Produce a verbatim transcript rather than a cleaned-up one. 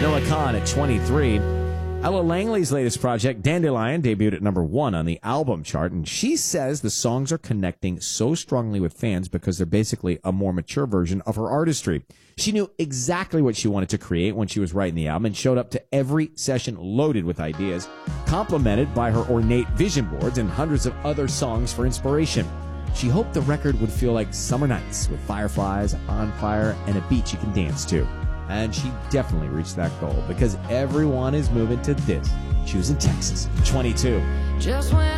Noah Kahn at twenty-three. Ella Langley's latest project, Dandelion, debuted at number one on the album chart, and she says the songs are connecting so strongly with fans because they're basically a more mature version of her artistry. She knew exactly what she wanted to create when she was writing the album and showed up to every session loaded with ideas, complemented by her ornate vision boards and hundreds of other songs for inspiration. She hoped the record would feel like summer nights with fireflies, a bonfire, and a beach you can dance to. And she definitely reached that goal because everyone is moving to this. She was in Texas, twenty-two. Just when